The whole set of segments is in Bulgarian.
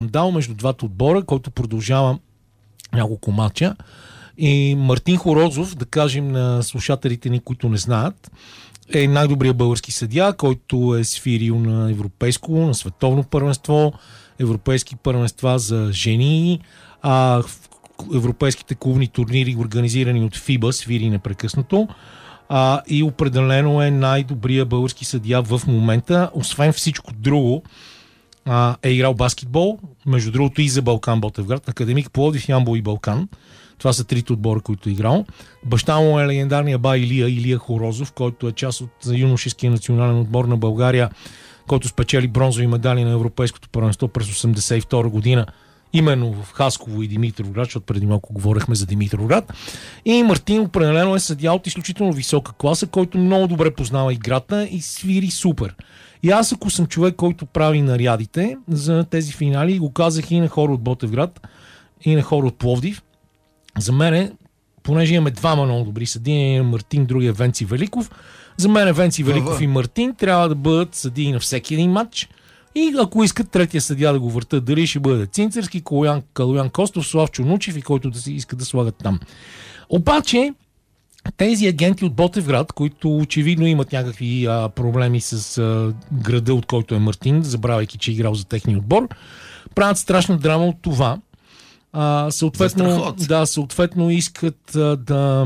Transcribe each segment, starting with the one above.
скандал между двата отбора, който продължава няколко мача. И Мартин Хорозов, да кажем на слушателите ни, които не знаят, е най-добрият български съдия, който е свирил на европейско, на световно първенство, европейски първенства за жени, европейските клубни турнири, организирани от ФИБА, свири непрекъснато. И определено е най-добрият български съдия в момента. Освен всичко друго, е играл баскетбол, между другото и за Балкан Ботевград, Академик Пловдив, Ямбол и Балкан. Това са трите отбора, които е играл. Баща му е легендарния бай Илия Хорозов, който е част от юношеския национален отбор на България, който спечели бронзови медали на Европейското първенство през 1982 година, именно в Хасково и Димитровград, защото преди малко говорихме за Димитровград. И Мартин определено е съдия от изключително висока класа, който много добре познава играта и свири супер. И аз, ако съм човек, който прави нарядите за тези финали, го казах и на хора от Ботевград, и на хора от Пловдив, за мен, понеже имаме двама много добри съдии, Мартин, другия Венци Великов, за мен Венци Великов и Мартин трябва да бъдат съдии на всеки един матч. И ако искат третия съдия да го въртат, дали ще бъде Цинцерски, Калуян Костов, Славчо Нучев и който да си иска да слагат там. Обаче, тези агенти от Ботевград, които очевидно имат някакви проблеми с града, от който е Мартин, забравяйки, че е играл за техния отбор, правят страшна драма от това. Съответно искат да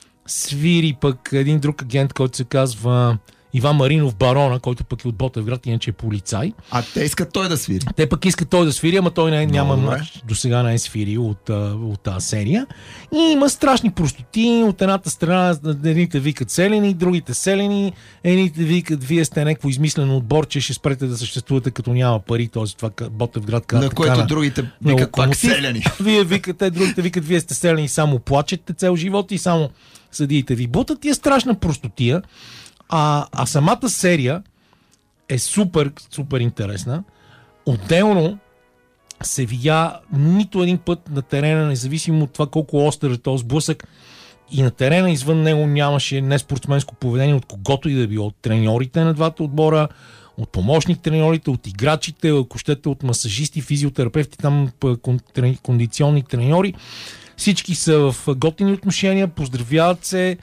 свири пък един друг агент, който се казва Иван Маринов Барона, който пък е от Ботевград, иначе е полицай. А те искат той да свири. Те пък искат той да свири, ама той няма матч. До сега не е свирил от тази серия. И има страшни простоти. От едната страна едните викат селени, другите селени. Едните викат, вие сте някакво измислено отбор, че ще спрете да съществувате, като няма пари. Т.е. това Ботевград казва. На което другите викат пак селени. Другите викат, вие сте селени, само плачете цел живот и само съдиите ви бутат. И е страшна простотия. А самата серия е супер интересна. Отделно се видя нито един път на терена, независимо от това колко остър е този сблъсък, и на терена извън него нямаше неспортсменско поведение от когото и да било, от треньорите на двата отбора, от помощник треньорите, от играчите, ако щете, от масажисти, физиотерапевти, там кондиционни треньори. Всички са в готини отношения, поздравяват се,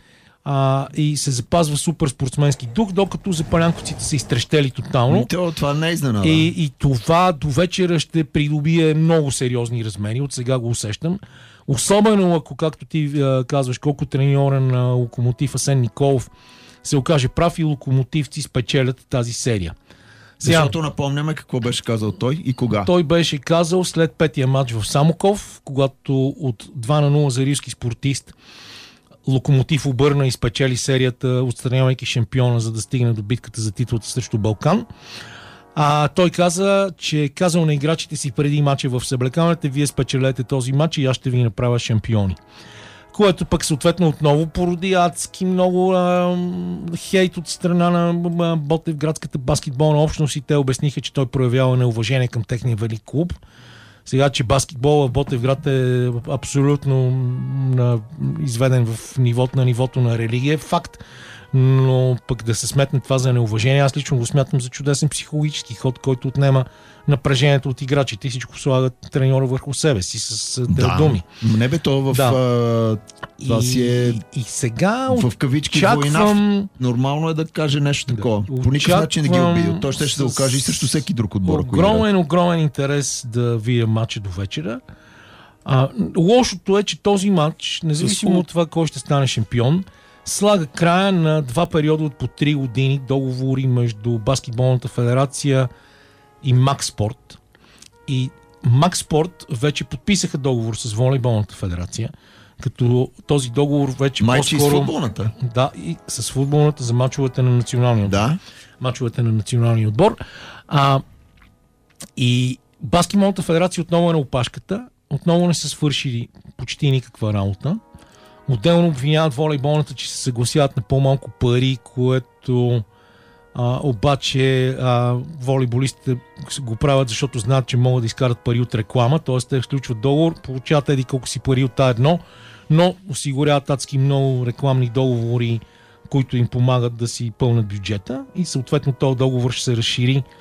и се запазва супер спортсменски дух, докато запалянковците са изтрещели тотално. Това не е изненада. И това до вечера ще придобие много сериозни размери. От сега го усещам. Особено ако, както ти казваш, колко треньора на Локомотив Асен Николов се окаже прав и локомотивци спечелят тази серия. Защото напомняме какво беше казал той и кога. Той беше казал след петия матч в Самоков, когато от 2-0 за Рилски спортист Локомотив обърна и спечели серията, отстранявайки шампиона, за да стигне до битката за титлата срещу Балкан. Той каза, че е казал на играчите си преди мача в съблекаването: вие спечелете този матч и аз ще ви направя шампиони. Което пък съответно отново породи адски много хейт от страна на Ботевградската баскетболна общност и те обясниха, че той проявява неуважение към техния велик клуб. Сега, че баскетбол в Ботевград е абсолютно изведен в нивото на религия, е факт. Но пък да се сметне това за неуважение, аз лично го смятам за чудесен психологически ход, който отнема напрежението от играчите и всичко слагат треньора върху себе си с думи. Не бе, то в това си е и сега в кавички война. Нормално е да каже нещо такова. По никакъв начин не ги обидил. Той ще да го каже и срещу всеки друг отбор. Огромен интерес да видя матча до вечера. Лошото е, че този матч, независимо от това кой ще стане шампион, слага края на два периода от по 3 години договори между Баскетболната федерация и Макспорт. И Макспорт вече подписаха договор с Волейболната федерация, като този договор вече по-скоро... с футболната? Да, и с футболната за мачовете на националния отбор. Да. Мачовете на националния отбор. И Баскетболната федерация отново е на опашката, отново не са свършили почти никаква работа. Отделно обвиняват волейболната, че се съгласяват на по-малко пари, което обаче волейболистите го правят, защото знаят, че могат да изкарат пари от реклама, т.е. те сключват договор, получават еди колко си пари от тази едно, но осигуряват адски много рекламни договори, които им помагат да си пълнат бюджета и съответно този договор ще се разшири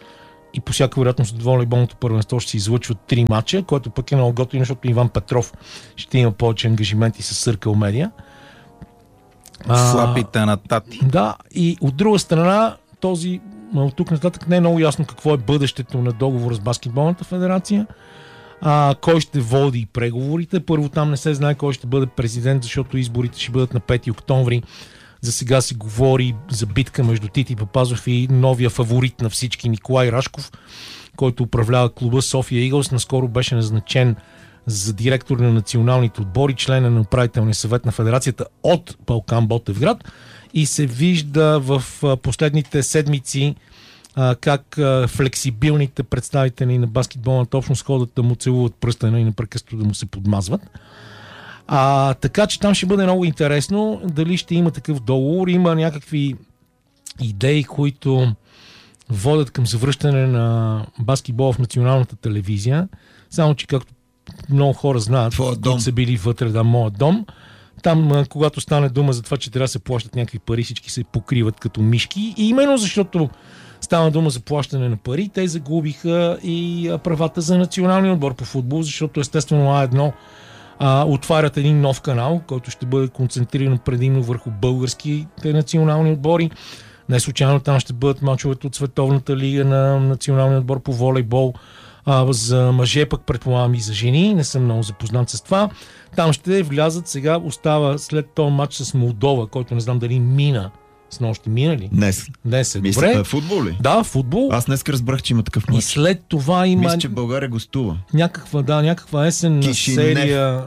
и по всяка вероятност от волейболното първенство ще се излъчват 3 мача, което пък е много готино, защото Иван Петров ще има повече ангажименти с Circle Media. Слабите на тати. Да, и от друга страна, от тук нататък не е много ясно какво е бъдещето на договора с Баскетболната федерация. Кой ще води преговорите. Първо там не се знае кой ще бъде президент, защото изборите ще бъдат на 5 октомври. За сега се говори за битка между Тити Папазов и новия фаворит на всички Николай Рашков, който управлява клуба София Игълс. Наскоро беше назначен за директор на националните отбори, член на управителния съвет на федерацията от Балкан Ботевград, и се вижда в последните седмици как флексибилните представители на баскетболната общност ходят да му целуват пръстена и непрекъснато да му се подмазват. Така че там ще бъде много интересно дали ще има такъв договор. Има някакви идеи, които водят към завръщане на баскетбол в националната телевизия. Само че, както много хора знаят, които са били вътре, моят дом, там, когато стане дума за това, че трябва да се плащат някакви пари, всички се покриват като мишки. И именно защото става дума за плащане на пари, те загубиха и правата за националния отбор по футбол, защото естествено А1 отварят един нов канал, който ще бъде концентриран предимно върху българските национални отбори. Не случайно там ще бъдат мачовете от Световната лига на националния отбор по волейбол. За мъже пък предполагам и за жени, не съм много запознат с това. Там ще влязат, сега остава след този матч с Молдова, който не знам дали мина. С нощи мина ли? Днес е. Добре. Футбол ли? Да, футбол. Аз днес разбрах, че има такъв матч. И след това има... Мисля, че България гостува. Някаква есенна серия...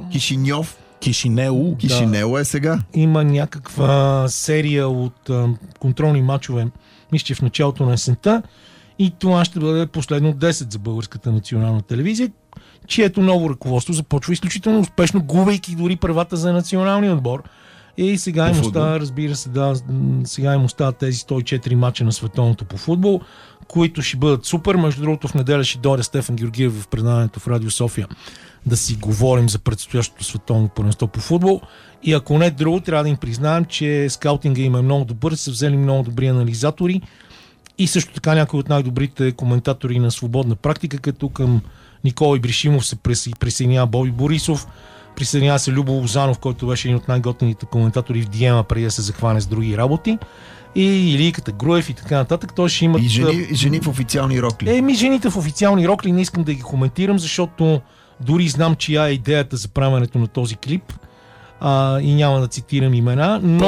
Кишинео е сега. Има някаква серия от контролни мачове, мисля, че в началото на есента, и това ще бъде последно 10 за българската национална телевизия, чието ново ръководство започва изключително успешно, губейки дори правата за националния отбор. И сега им остава, разбира се, сега им остават тези 104 мача на световното по футбол, които ще бъдат супер. Между другото, в неделя ще дойде Стефан Георгиев в предаването в Радио София да си говорим за предстоящото световно първенство по футбол. И ако не друго, трябва да им признаем, че скаутинга им е много добър, са взели много добри анализатори и също така някои от най-добрите коментатори на свободна практика, като към Никола Ибришимов се присъединява Боби Борисов, присъединява се Любо Лозанов, който беше един от най-готените коментатори в Диема преди да се захване с други работи, и Илийката Груев и така нататък. Той ще имат... И жени в официални рокли. Жените в официални рокли не искам да ги коментирам, защото дори знам, чия е идеята за правенето на този клип, и няма да цитирам имена, но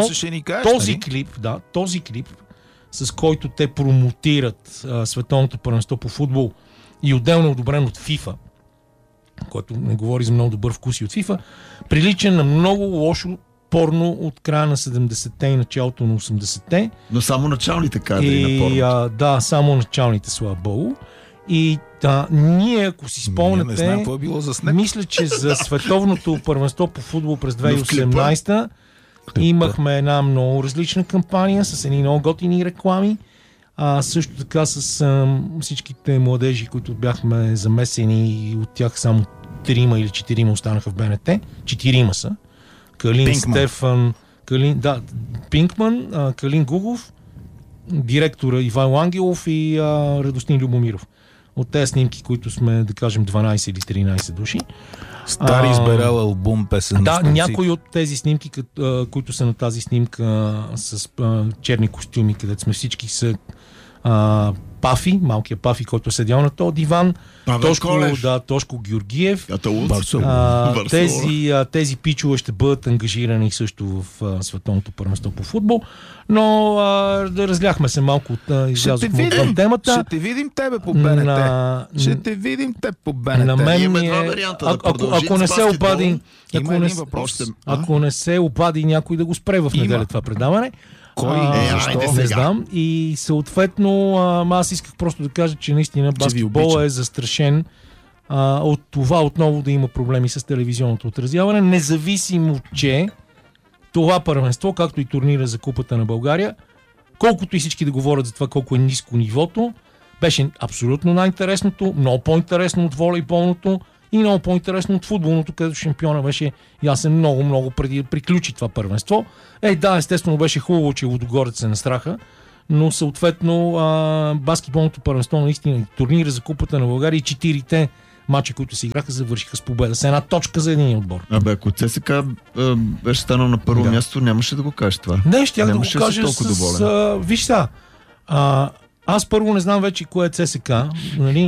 този клип, с който те промотират световното първенство по футбол и отделно одобрен от FIFA, който не говори за много добър вкус и от FIFA, прилича на много лошо порно от края на 70-те и началото на 80-те. Но само началните кадри на порното. Да, само началните, слава богу. И ние, ако си спомняте, мисля, че за световното първенство по футбол през 2018 имахме една много различна кампания с едни много готини реклами. Също така с всичките младежи, които бяхме замесени, и от тях само 3 или 4 останаха в БНТ. 4 са. Калин Пинкман. Стефан, Пинкман, Калин Гугов, директора Иван Ангелов и Радостин Любомиров. От тези снимки, които сме, да кажем, 12 или 13 души. Стари избирал албум песен. Да, някои от тези снимки, които са на тази снимка с черни костюми, където сме всички, са Пафи, малкият Пафи, който е седял на този диван, Тошко Георгиев. Тези пичове ще бъдат ангажирани също в световното първенство по футбол, но да разляхме се малко от излязохме от темата. Ще те видим тебе по БНТ. Ще те видим теб по БНТ. На мен ми е... Ако не се обади... Ако не се обади някой да го спре в неделя това предаване, не знам. И съответно аз исках просто да кажа, че наистина баскетбол е застрашен от това отново да има проблеми с телевизионното отразяване, независимо, че това първенство, както и турнира за Купата на България, колкото и всички да говорят за това колко е ниско нивото, беше абсолютно най-интересното, много по-интересно от волейболното и много по-интересно от футболното, където шампиона беше ясен много преди да приключи това първенство. Да, естествено беше хубаво, че Лудогорец се настраха, но съответно баскетболното първенство наистина, турнира за Купата на България и 4-те матча, които се играха, завършиха с победа. С една точка за един отбор. Ако ЦСКА беше станал на първо място, нямаше да го кажеш това. Не, щях да го кажа с... Виж сега, аз първо не знам вече кое е ЦСКА, нали?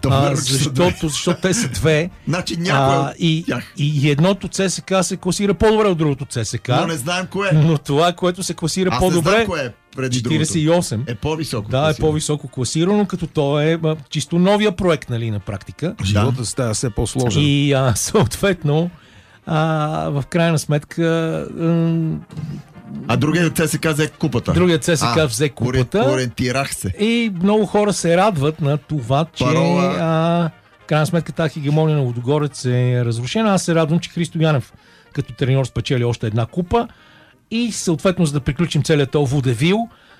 Защото те са две. Значи някой и едното ЦСКА се класира по-добре от другото ЦСКА. Но не знаем кое. Но това, което се класира по-добре... Аз не знам кое е преди 48. Другото. Е по-високо. Да, е по-високо класирано, като то е чисто новия проект, нали, на практика. Живота става все по-сложен. И съответно, в крайна сметка... другият ЦСКА взе купата. Другият ЦСКА взе купата. Ориентирах се. И много хора се радват на това, че в крайна сметка тази хегемония на Лудогорец е разрушена. Аз се радвам, че Христо Янев като треньор спечели още една купа и съответно, за да приключим целият този водевил,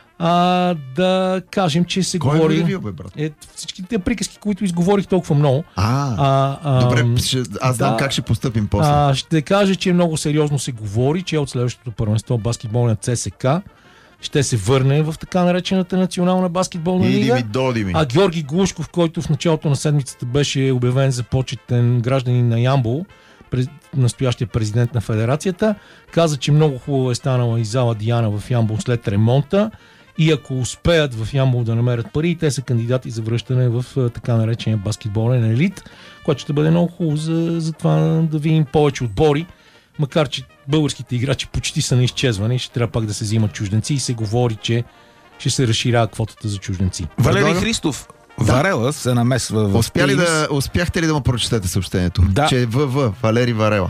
да кажем, че се говори... Кой е водевил, бе, брат? Всичките приказки, които изговорих толкова много. Добре, аз знам как ще постъпим после. Ще кажа, че много сериозно се говори, че от следващото първенство баскетболния ЦСКА ще се върне в така наречената национална баскетболна лига. А Георги Глушков, който в началото на седмицата беше обявен за почетен гражданин на Ямбол, настоящия президент на федерацията, каза, че много хубаво е станала и зала Диана в Ямбол след ремонта и ако успеят в Ямбол да намерят пари, те са кандидати за връщане в така наречения баскетболен елит, което ще бъде много хубаво за това да видим повече отбори, макар че българските играчи почти са на изчезване и ще трябва пак да се взимат чужденци и се говори, че ще се разширява квотата за чужденци. Валери Христов, Варела се намесва в Успяхте ли да му прочетете съобщението? Да. Че Валери Варела.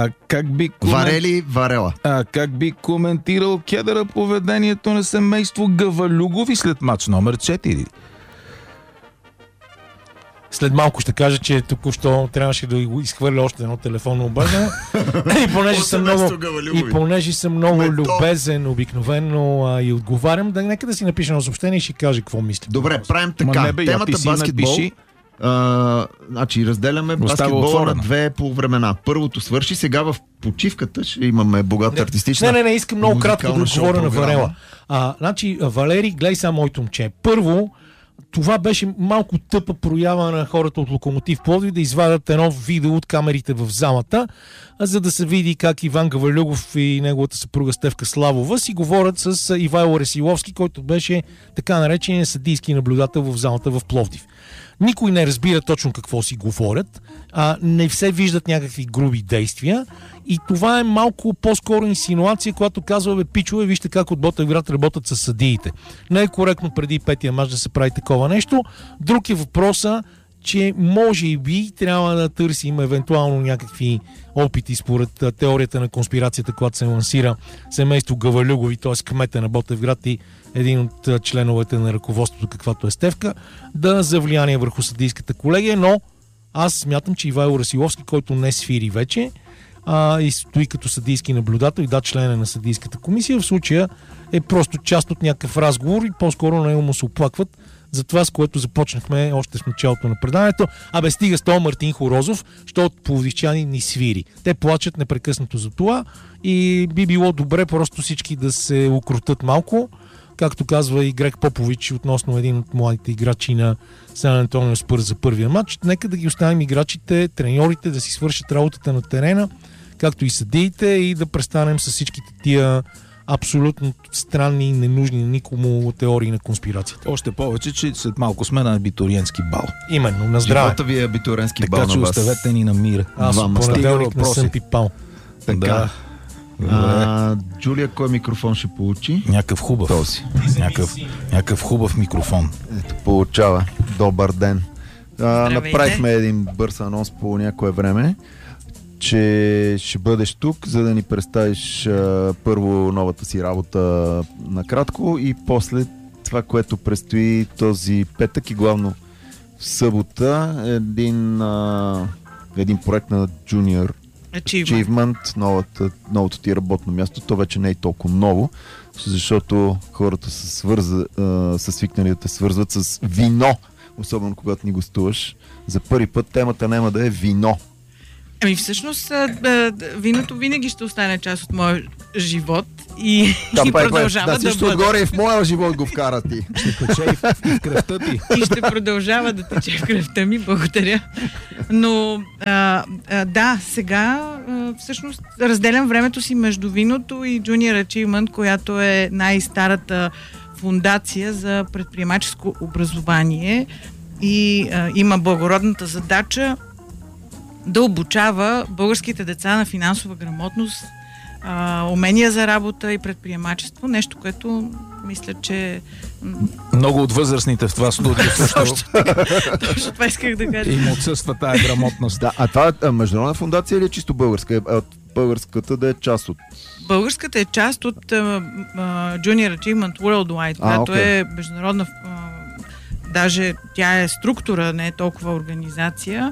Варели Варела. Как би коментирал Кедъра поведението на семейство Гавалюгови след матч номер 4? След малко ще кажа, че току-що трябваше да изхвърля още едно телефонно обаждане. И понеже съм много любезен, обикновено и отговарям, нека да си напиша на съобщение и ще кажа какво мисля. Добре, правим така. Темата баскетбол. Значи разделяме баскетбола на две полувремена. Първото свърши, сега в почивката ще имаме богата артистична. Не, искам много кратко да отговоря на Варела. Значи, Валери, гледай сега моето момче. Първо, това беше малко тъпа проява на хората от Локомотив Пловдив да извадят едно видео от камерите в залата, за да се види как Иван Гавалюгов и неговата съпруга Стефка Славова си говорят с Ивайло Ресиловски, който беше така наречен съдийски наблюдател в залата в Пловдив. Никой не разбира точно какво си говорят, не все виждат някакви груби действия и това е малко по-скоро инсинуация, която казва, бе, пичове, вижте как от Ботевград работят с съдиите. Не е коректно преди петия мач да се прави такова нещо. Друг е въпроса, че може би трябва да търсим евентуално някакви опити според теорията на конспирацията, която се лансира семейство Гавалюгови, т.е. кмета на Ботевград и един от членовете на ръководството, каквато е Стефка, да за влияние върху съдийската колегия, но аз смятам, че Ивайло Расиловски, който не свири вече и стои като съдийски наблюдател и член на съдийската комисия, в случая е просто част от някакъв разговор и по-скоро на него му се оплакват за това, с което започнахме още в началото на преданието. Стига с това Мартин Хорозов, защото пловдивчани ни свири. Те плачат непрекъснато за това и би било добре просто всички да се укротят малко, както казва и Грег Попович относно един от младите играчи на Сан Антонио Спърс за първия матч. Нека да ги оставим играчите, треньорите да си свършат работата на терена, както и съдиите, и да престанем с всичките тия абсолютно странни и ненужни на никому теории на конспирацията. Още повече, че след малко сме на абитуриентски бал. Именно, на здраве. Живота ви е абитуриентски бал на вас. Така че оставете ни на мира. Аз понеделник не съм пипал. Така. Джулия, кой микрофон ще получи? Някакъв хубав. Този. Някакъв хубав микрофон. Ето, получава. Добър ден. Направихме един бърз анонс по някое време, че ще бъдеш тук, за да ни представиш първо новата си работа накратко и после това, което предстои този петък и главно в събота един проект на Junior Achievement, новото ти работно място. То вече не е толкова ново, защото хората са свикнали да те свързват с вино, особено когато ни гостуваш. За първи път темата няма да е вино. Всъщност, виното винаги ще остане част от моя живот и продължава да бъде. Отгоре и в моя живот го вкара ти. Ще тече и в кръвта ти. И ще продължава да тече в кръвта ми, благодаря. Но да, сега всъщност разделям времето си между виното и Junior Achievement, която е най-старата фундация за предприемаческо образование и има благородната задача да обучава българските деца на финансова грамотност, умения за работа и предприемачество. Нещо, което мисля, че... Много от възрастните в това студио точно това исках да кажа. Им отсъства тая грамотност. Да, а това е международна фундация или е чисто българска? Българската да е част от... Българската е част от Junior Achievement Worldwide, която е международна... даже тя е структура, не е толкова организация.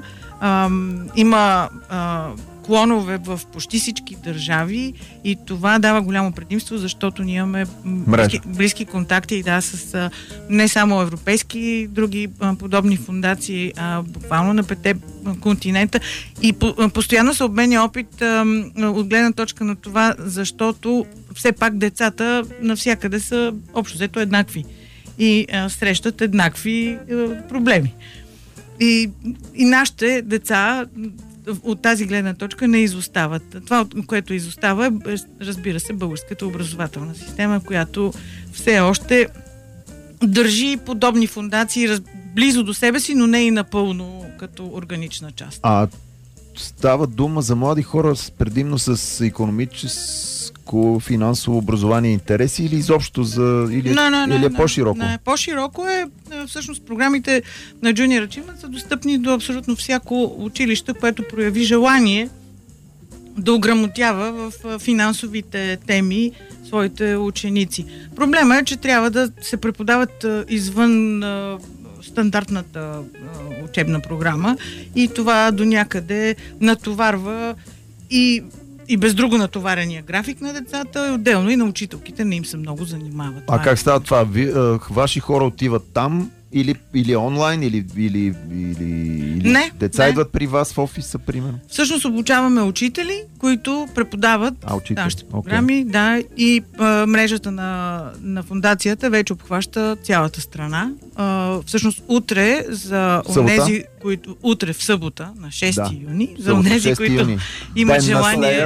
Има клонове в почти всички държави и това дава голямо предимство, защото ние имаме близки контакти с не само европейски, други подобни фундации, буквално на 5 континента и постоянно се обменя опит от гледна точка на това, защото все пак децата навсякъде са общо взето еднакви и срещат еднакви проблеми. И нашите деца от тази гледна точка не изостават. Това, което изостава е, разбира се, българската образователна система, която все още държи подобни фундации близо до себе си, но не и напълно като органична част. Става дума за млади хора предимно с икономическо, финансово образование и интереси или изобщо или е по-широко? Не, по-широко е. Всъщност програмите на Junior Achievement са достъпни до абсолютно всяко училище, което прояви желание да ограмотява в финансовите теми своите ученици. Проблема е, че трябва да се преподават извън стандартната учебна програма и това до някъде натоварва и без друго натоварения график на децата, и отделно и на учителките не им се много занимават. Как става това? Ваши хора отиват там или онлайн, или не, деца идват при вас в офиса, примерно? Всъщност обучаваме учители, които преподават нашите програми, и мрежата на фундацията вече обхваща цялата страна. Всъщност утре за онези, които утре в събота, на 6 юни, за онези, които имат желание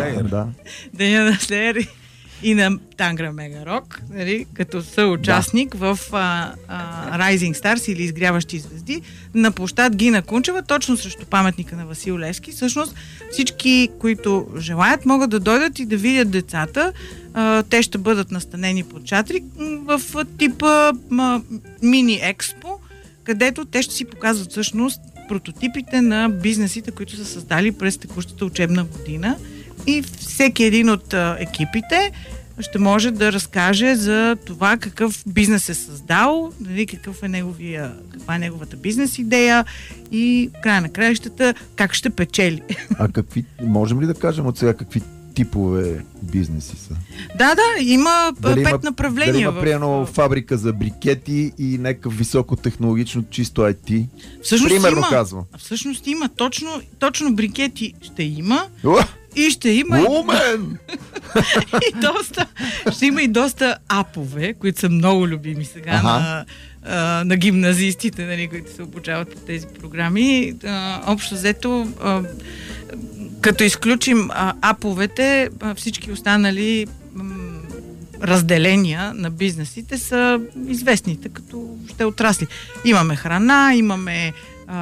Деня на Слеер и на Тангра Мега Рок, като съучастник в Rising Stars или Изгряващи звезди на площад Гина Кунчева, точно срещу паметника на Васил Левски. Всъщност всички, които желаят, могат да дойдат и да видят децата. Те ще бъдат настанени под шатри в типа мини-експо, където те ще си показват всъщност прототипите на бизнесите, които са създали през текущата учебна година. И всеки един от екипите ще може да разкаже за това какъв бизнес е създал, каква е неговата бизнес идея и в края на краищата как ще печели. Можем ли да кажем от сега какви типове бизнеси са? Да, има 5 направления. Дали има приемно фабрика за брикети и някакъв високотехнологично чисто IT? Примерно казвам. Всъщност има. Точно брикети ще има. И ще има ще има и доста апове, които са много любими сега на гимназистите, които се обучават по тези програми. Общо взето, като изключим аповете, всички останали разделения на бизнесите са известните като ще отрасли. Имаме храна, имаме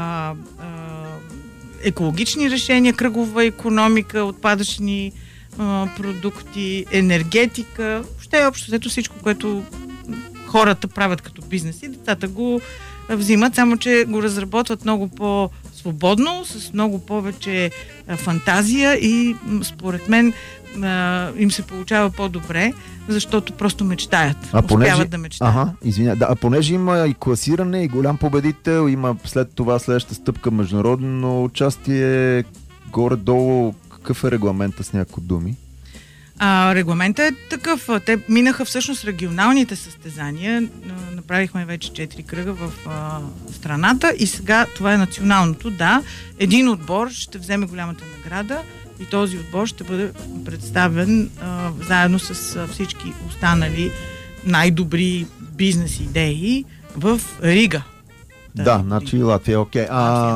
екологични решения, кръгова икономика, отпадъчни продукти, енергетика, въобще общо взето всичко, което хората правят като бизнес и децата го взимат, само че го разработват много по-свободно, с много повече фантазия и според мен им се получава по-добре, защото просто мечтаят. Успяват да мечтаят. Понеже има и класиране, и голям победител, има след това следващата стъпка международно участие, горе-долу, какъв е регламента с някои думи? Регламентът е такъв. Те минаха всъщност регионалните състезания. Направихме вече 4 кръга в страната и сега това е националното. Да, един отбор ще вземе голямата награда и този отбор ще бъде представен заедно с всички останали най-добри бизнес идеи в Рига. Да, значи Латвия, окей.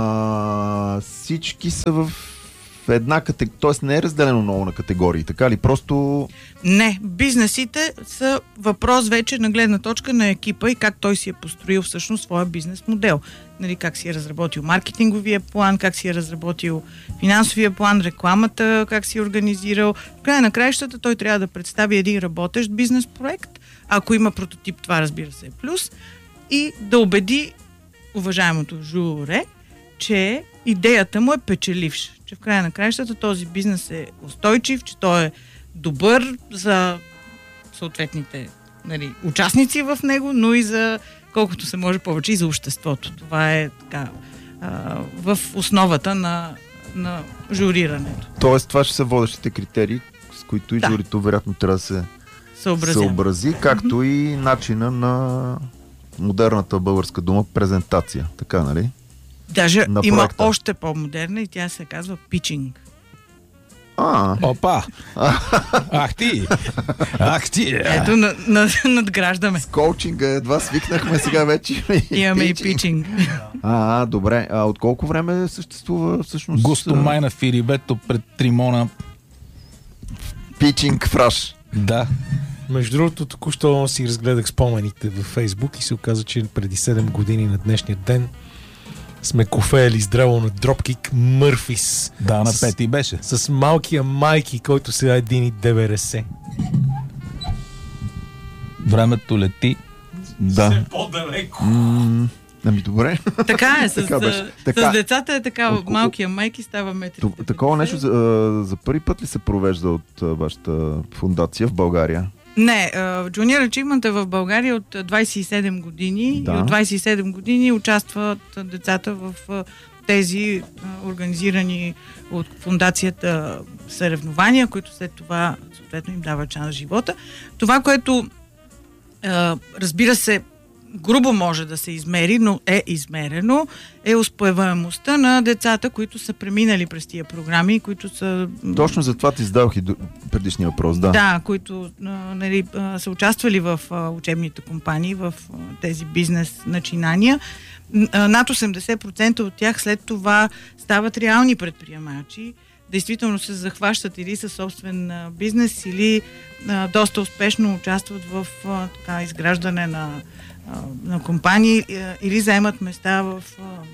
Всички са в една категория, т.е. не е разделено много на категории, така ли? Просто... Не, бизнесите са въпрос вече на гледна точка на екипа и как той си е построил всъщност своя бизнес модел. Нали, как си е разработил маркетинговия план, как си е разработил финансовия план, рекламата, как си е организирал. В края на краищата той трябва да представи един работещ бизнес проект. Ако има прототип, това разбира се е плюс. И да убеди уважаемото журе, че идеята му е печеливша. Че в края на краищата този бизнес е устойчив, че той е добър за съответните участници в него, но и за колкото се може повече и за обществото. Това е така в основата на журирането. Тоест това ще са водещите критерии, с които и журито вероятно трябва да се съобрази, както и начина на модерната българска дума презентация. Така, нали? Даже има още по-модерна и тя се казва питчинг. Опа! Ах ти! Ето, надграждаме. С коучинга едва свикнахме, сега вече имаме и питчинг. Добре. От колко време съществува всъщност? Гостомай на Фирибето пред Тримона. Питчинг фраш. Да. Между другото, току-що си разгледах спомените във Фейсбук и се оказа, че преди 7 години на днешния ден сме кофеели здраво на Dropkick Murphys. Да, на пети беше. С малкия Майки, който сега е 1,90. Времето лети. Да. По-далеко. Добре. Така е, с децата е така. Малкия Майки става метри. Такова нещо за първи път ли се провежда от вашата фундация в България? Не, Junior Achievement е в България от 27 години и от 27 години участват децата в тези организирани от фундацията съревнования, които след това съответно им дават шанс на живота. Това, което разбира се грубо може да се измери, но е измерено, е успеваемостта на децата, които са преминали през тия програми, които са... Точно за това ти задавах и предишния въпрос, да. Да, които са участвали в учебните компании, в тези бизнес начинания. Над 80% от тях след това стават реални предприемачи, действително се захващат или със собствен бизнес, или доста успешно участват в изграждане на компании или заемат места в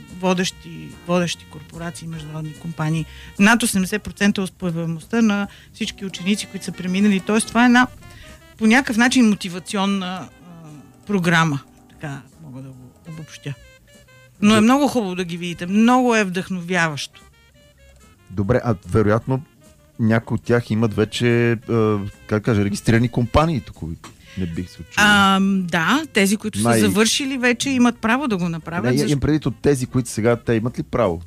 водещи корпорации, международни компании. Над 80% успеваемостта на всички ученици, които са преминали. Тоест, това е една по някакъв начин мотивационна програма. Така мога да го обобщя. Но е много хубаво да ги видите. Много е вдъхновяващо. Добре, вероятно някои от тях имат вече, регистрирани компании тук. Не бих се чул. Да, тези, които са завършили, вече имат право да го направят. Имам предвид от тези, които сега, те имат ли право?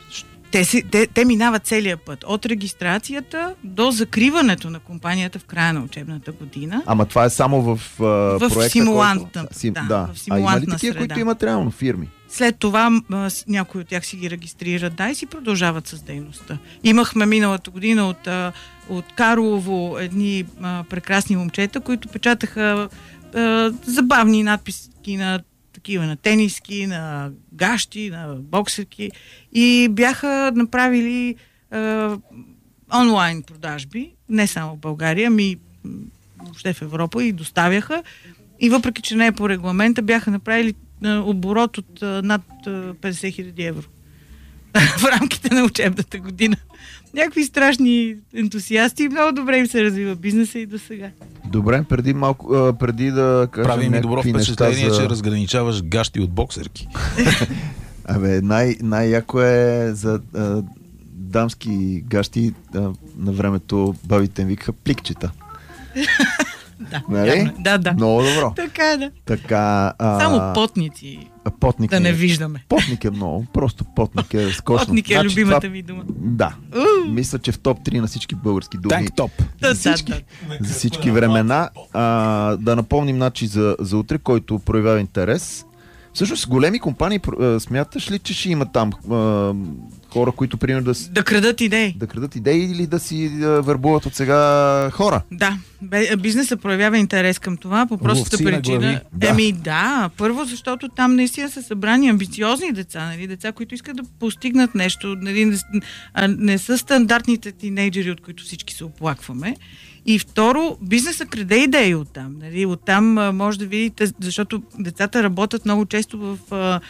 Те минават целия път. От регистрацията до закриването на компанията в края на учебната година. Ама това е само в проекта, симулантна, в симулантна има ли такива, среда, които имат реално фирми? След това някои от тях си ги регистрират, и си продължават с дейността. Имахме миналата година от Карлово едни прекрасни момчета, които печатаха забавни надписки на такива, на тениски, на гащи, на боксерки и бяха направили онлайн продажби, не само в България, ами въобще в Европа, и доставяха. И въпреки, че не е по регламента, бяха направили оборот от над 50 000 евро в рамките на учебната година. Някакви страшни ентусиасти и много добре им се развива бизнеса и до сега. Добре, преди да кажем прави ми добро впечатление, че разграничаваш гащи от боксерки. Най-яко е за дамски гащи на времето бабите им викаха пликчета. Да, нали? Да. Много добро. Така, да. Така, само потници. Потник да не виждаме. Потник е много, просто потник е скучно. Потник е любимата ми дума. Да. Мисля, че в топ 3 на всички български думи. Танк топ. За всички времена. Да напомним, значи, за утре, който проявява интерес. Всъщност, големи компании, смяташ ли, че ще има там хора, които, примерно, да крадат идеи? Да крадат идеи или да си вербуват от сега хора? Да. Бизнесът проявява интерес към това по простата причина. Да. Първо, защото там наистина са събрани амбициозни деца, нали? Деца, които искат да постигнат нещо, нали? Не са стандартните тинейджери, от които всички се оплакваме. И второ, бизнесът краде идеи оттам. Нали? Оттам може да видите, защото децата работят много често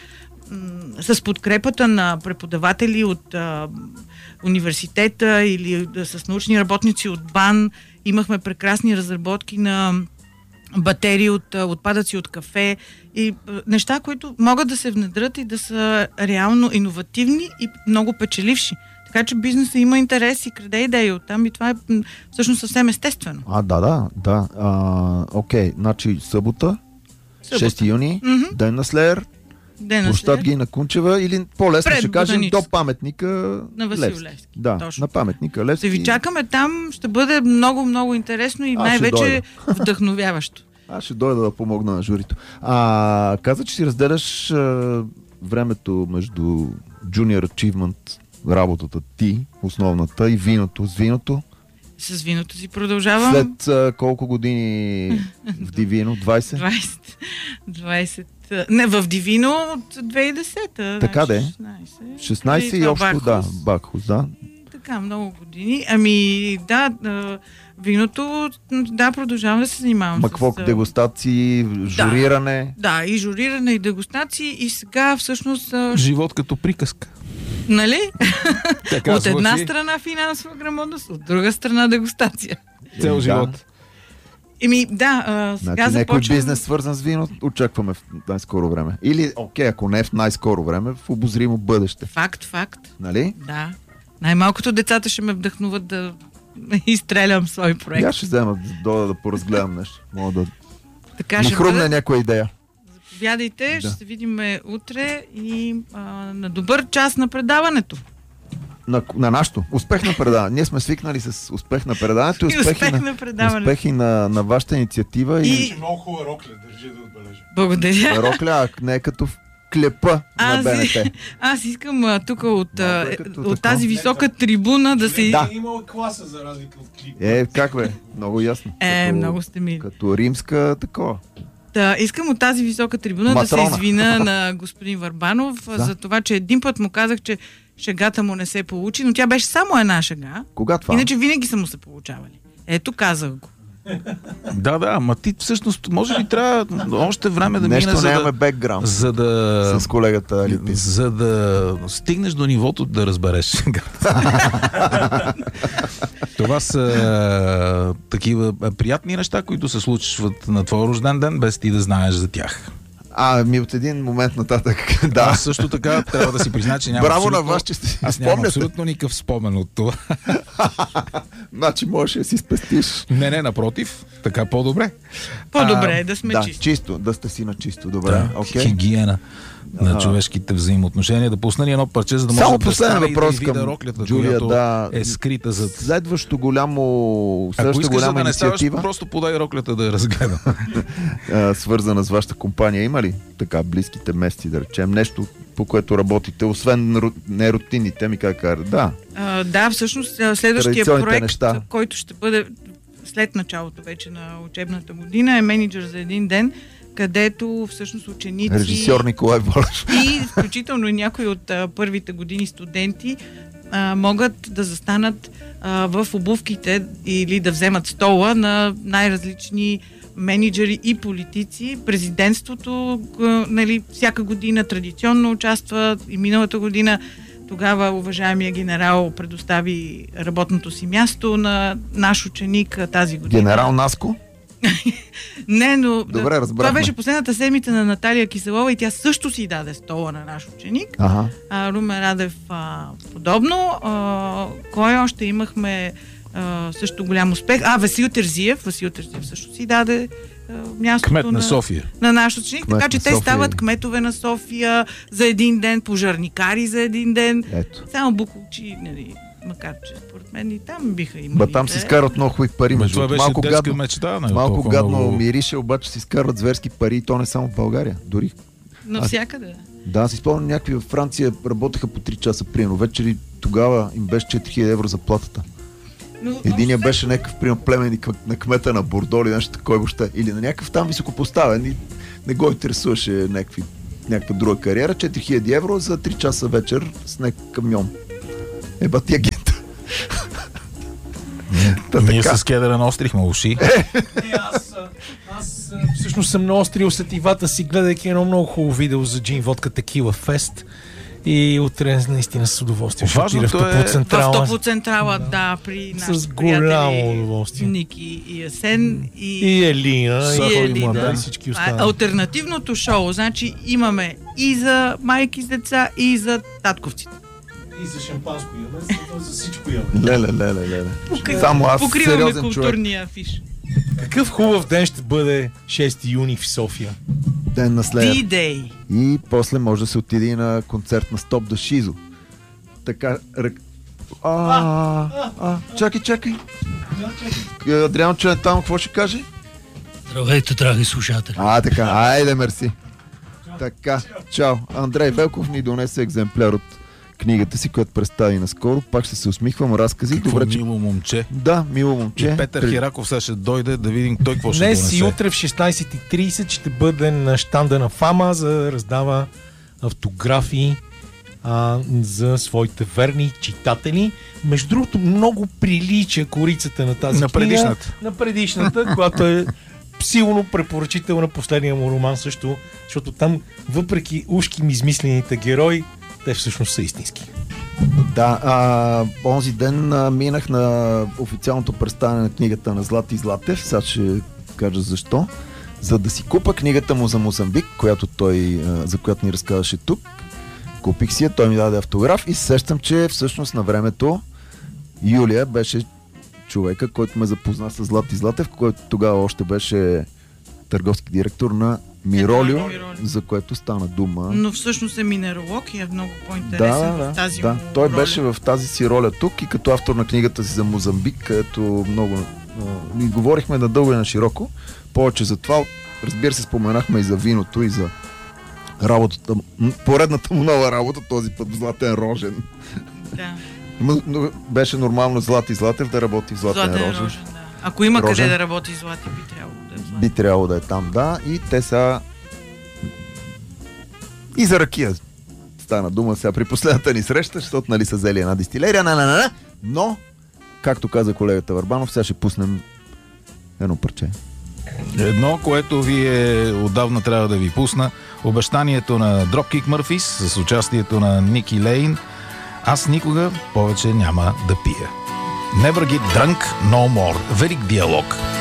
с подкрепата на преподаватели от университета или с научни работници от БАН. Имахме прекрасни разработки на батерии от отпадъци от кафе и неща, които могат да се внедрят и да са реално иновативни и много печеливши. Така че бизнесът има интерес и краде идеи оттам и това е всъщност съвсем естествено. Да. Окей, значи събота. 6 юни, Ден на Слеер, площад Гина Кунчева или по-лесно ще кажем до паметника на Васил Левски. Да, точно. На паметника Левски. Да ви чакаме там, ще бъде много, много интересно и най-вече вдъхновяващо. Аз ще дойда да помогна на журито. Каза, че си разделяш времето между Junior Achievement, работата ти, основната, и виното. С виното? С виното си продължавам. След колко години в Дивино? 20? 20. Не, в Дивино от 2010-та. Така де? 16 и общо, да. Бакхус, да. Така, много години. Ами, да, виното, да, продължавам да се занимавам. Дегустации, журиране. Да, и журиране, и дегустации, и сега всъщност... Живот като приказка. Нали? От една страна финансова грамотност, от друга страна дегустация. Цел живот. Сега започвам... Някой бизнес свързан с вино очакваме в най-скоро време. Или, ако не в най-скоро време, в обозримо бъдеще. Факт. Нали? Да. Най-малкото децата ще ме вдъхнуват да изстрелям свой проект. Я ще взема да поразгледам нещо. Мога да ми хрумне някоя идея. Заповядайте, ще се видим утре и на добър час на предаването. На нашото. Успех на предаването. Ние сме свикнали с успех на предаването и успехи на вашата инициатива. И много хубава рокля, държи да отбележа. Благодаря. Рокля, не е като в клепа на БНТ. Аз искам тук от тази висока трибуна да се... Да. Има класа за разлика от клипа. Как бе? Много ясно. Много сте мили. Като римска такова. Да, искам от тази висока трибуна да се извина на господин Върбанов за това, че един път му казах, че шегата му не се получи, но тя беше само една шега. Кога това? Иначе винаги са му се получавали. Ето, казах го. Да, ама ти всъщност може би трябва още време да мине, за да с колегата Алипи. За да стигнеш до нивото да разбереш. Това са такива приятни неща, които се случват на твой рожден ден, без ти да знаеш за тях. От един момент нататък, да. Аз също така трябва да си призна, че няма Браво на вас, че си нямам абсолютно никакъв спомен от това. Значи можеш да си спестиш. Не, напротив. Така по-добре. По-добре да сме чисти. Чисто, да сте си на чисто. Добре, хигиена на човешките взаимоотношения. Да пусна ни едно парче, за да може да стане въпрос и към да роклята, Джулия, която е скрита зад... Следващото голямо... Ако искаш голяма да не ставаш, инициатива, просто подай роклята да я разгледам. свързана с вашата компания. Има ли така близките месеци, да речем, нещо, по което работите, освен нерутинните, Да, всъщност следващия проект, който ще бъде след началото вече на учебната година, е менеджер за един ден, където всъщност ученици... Режисьор Николай Волев. И включително и някои от първите години студенти могат да застанат в обувките или да вземат стола на най-различни менеджери и политици. Президентството, всяка година традиционно участва и миналата година тогава уважаемия генерал предостави работното си място на наш ученик тази година. Генерал Наско? Не, но добре, това беше последната седмица на Наталия Киселова и тя също си даде стола на наш ученик. Ага. Румен Радев подобно. Кой още имахме? също голям успех. Васил Терзиев също си даде мястото кмет на София. На наш ученик, така че те стават кметове на София за един ден, пожарникари за един ден. Ето. Само буклучи, нали, макар че според мен и там биха имали. Там си изкарват много хубави пари. Това беше детска мечта. Малко гадно мирише, обаче си изкарват зверски пари и то не само в България. Дори. Навсякъде. Да, си спомням, някакви във Франция работеха по 3 часа примерно. Вечери тогава им беше 4000 евро заплатата. Единия беше някакъв примерно племенник на кмета на Бордо или нещо такова въобще. Или на някакъв там високопоставен и не го интересуваше някаква друга кариера. 4000 евро за 3 часа вечер с някакъв камион. Еба ти агент. Ние с кедъра наострихме уши. Аз всъщност съм наострил сетивата си, гледайки едно много хубаво видео за Джин Водка Текила Фест. И утре наистина с удоволствие ще отида в Топлоцентрала. В Топлоцентрала, да, при нашите приятели Ники и Асен и Елина и всички останали. Алтернативното шоу, значи имаме и за майки с деца, и за татковците. И за шампанско имаме, за всичко имаме. Леле. Само аз покриваме културния афиш. Какъв хубав ден ще бъде 6 юни в София. Ден на Слеер. D-Day. И после може да се отиде на концерт на Стоп да Шизо. Така... Чакай. Адриан Челентано, какво ще каже? Здравейте, драги слушатели. Така, айде, мерси. Така, чао. Андрей Велков ни донесе екземпляр от книгата си, която представи наскоро. Пак ще се усмихвам, разкази. Какво мило момче. Да, мило момче. И Петър Хераков сега ще дойде да видим той какво ще донесе. Днес и утре в 16:30 ще бъде на щанда на Фама, за да раздава автографии за своите верни читатели. Между другото, много прилича корицата на тази книга. На предишната, която е силно препоръчителна, последния му роман също, защото там, въпреки ушки ми измислените герои, те всъщност са истински. Да, онзи ден минах на официалното представяне на книгата на Злати Златев. Сега ще кажа защо. За да си купа книгата му за Мозамбик, за която ни разказваше тук. Купих си я, той ми даде автограф и сещам, че всъщност на времето Юлия беше човека, който ме запозна с Злати Златев, който тогава още беше търговски директор на Миролио, за което стана дума. Но всъщност е минералог и е много по-интересен в тази му той роля. беше в тази си роля тук и като автор на книгата си за Мозамбик, където много ми говорихме надълго и на широко. Повече за това, разбира се, споменахме и за виното, и за работата, поредната му нова работа, този път в Златен Рожен. Да. Но беше нормално Злати Златев да работи в Златен Рожен. Да. Ако има къде да работи Злати, би трябвало да е там, да. И те са и за ракия стана дума сега при последната ни среща, защото нали са взели една дистилерия, но, както каза колегата Върбанов, сега ще пуснем едно парче. Едно, което вие отдавна трябва да ви пусна. Обещанието на Dropkick Murphys с участието на Ники Лейн. Аз никога повече няма да пия. Never get drunk no more. Велик диалог.